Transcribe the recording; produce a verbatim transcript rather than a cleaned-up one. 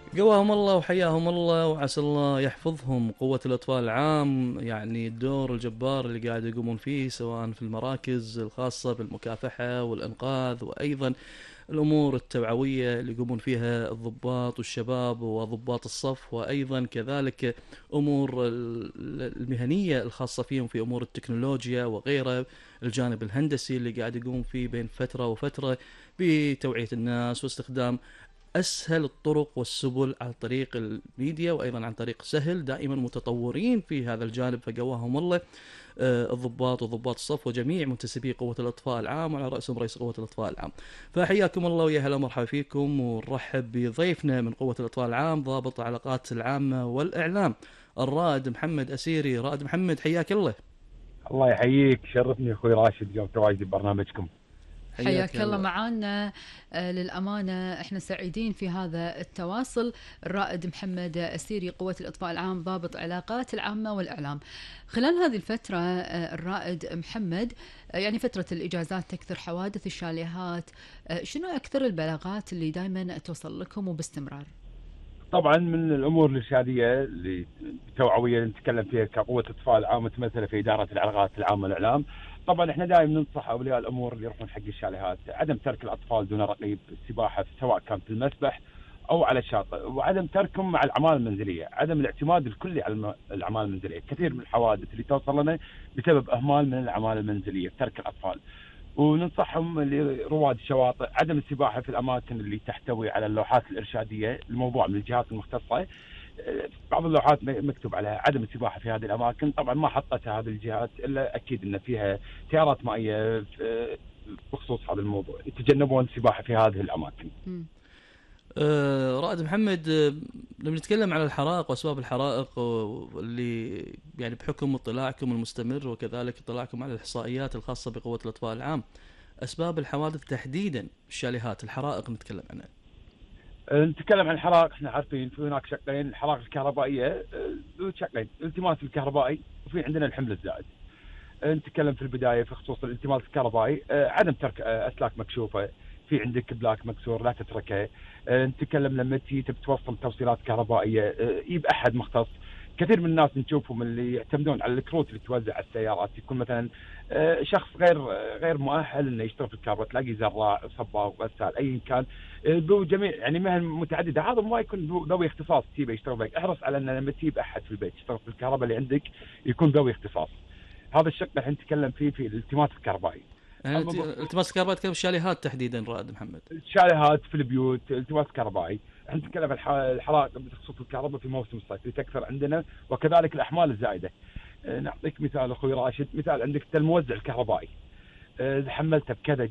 قواهم الله وحياهم الله وعسى الله يحفظهم. قوة الأطفال العام يعني الدور الجبار اللي قاعد يقومون فيه سواء في المراكز الخاصة بالمكافحة والإنقاذ، وأيضا الأمور التوعوية اللي يقومون فيها الضباط والشباب وضباط الصف، وأيضا كذلك أمور المهنية الخاصة فيهم في أمور التكنولوجيا وغيرها. الجانب الهندسي اللي قاعد يقوم فيه بين فترة وفترة بتوعية الناس واستخدام أسهل الطرق والسبل عن طريق الميديا، وأيضا عن طريق سهل، دائما متطورين في هذا الجانب فقواهم الله. آه، الضباط وضباط الصف وجميع منتسبي قوة الأطفاء العام، وعلى رأسهم رئيس قوة الأطفاء العام. فحياكم الله ويا هلا مرحبا فيكم، ونرحب بضيفنا من قوة الأطفاء العام ضابط العلاقات العامة والإعلام الرائد محمد أسيري. رائد محمد حياك الله. الله يحييك، شرفني اخوي راشد يوم تواجدي ببرنامجكم. حياك الله معانا. آه للأمانة احنا سعيدين في هذا التواصل. الرائد محمد أسيري قوة الإطفاء العام ضابط علاقات العامة والإعلام. خلال هذه الفترة آه الرائد محمد، آه يعني فترة الإجازات تكثر حوادث الشاليهات، آه شنو أكثر البلاغات اللي دائما توصل لكم وباستمرار؟ طبعا من الامور الارشاديه اللي التوعويه اللي نتكلم فيها كقوه اطفال عام متمثله في اداره العلاقات العامه والاعلام. طبعا احنا دائما ننصح اولياء الامور اللي يروحون حق الشاليهات عدم ترك الاطفال دون رقيب السباحه سواء كان في المسبح او على الشاطئ، وعدم تركهم مع الاعمال المنزليه، عدم الاعتماد الكلي على الاعمال المنزليه. كثير من الحوادث اللي توصل لنا بسبب اهمال من الاعمال المنزليه ترك الاطفال. وننصحهم لرواد الشواطئ عدم السباحه في الاماكن اللي تحتوي على اللوحات الارشاديه الموضوع من الجهات المختصه. بعض اللوحات مكتوب عليها عدم السباحه في هذه الاماكن، طبعا ما حطتها هذه الجهات الا اكيد ان فيها تيارات مائيه بخصوص هذا الموضوع، يتجنبون السباحه في هذه الاماكن. آه رائد محمد، آه لما نتكلم على الحرائق واسباب الحرائق اللي يعني بحكم اطلاعكم المستمر وكذلك اطلاعكم على الاحصائيات الخاصه بقوه الاطفاء العام، اسباب الحوادث تحديدا الشاليهات الحرائق نتكلم عنها. نتكلم عن الحرائق، احنا عارفين في هناك شقين، الحرائق الكهربائيه شقين، الالتماس الكهربائي وفي عندنا الحمل الزائد. نتكلم في البدايه في خصوص الالتماس الكهربائي، عدم ترك اسلاك مكشوفه، في عندك بلاك مكسور لا تتركه. نتكلم لما تجي تبي توصل توصيلات كهربائيه يجيب احد مختص. كثير من الناس نشوفهم اللي يعتمدون على الكروت اللي توزع على السيارات، يكون مثلا شخص غير غير مؤهل انه يشتغل في الكهرباء، تلاقي زراع صباغ غسال ايا كان ذو جميع يعني مهن متعدده، هذا ما يكون ذوي اختصاص تجيبه يشتغل بك. احرص على ان لما تجيب احد في البيت يشتغل في الكهرباء اللي عندك يكون ذوي اختصاص. هذا الشق اللي نتكلم فيه في الالتماس الكهربائي. يعني التماس كهربائي تتكلم الشاليهات تحديدا رائد محمد؟ الشاليهات في البيوت التماس كهربائي. احنا نتكلم عن الحرائق بخصوص الكهرباء في موسم الصيف اللي تكثر عندنا، وكذلك الاحمال الزائده. نعطيك مثال اخوي راشد، مثال عندك الموزع الكهربائي، حملته بكذا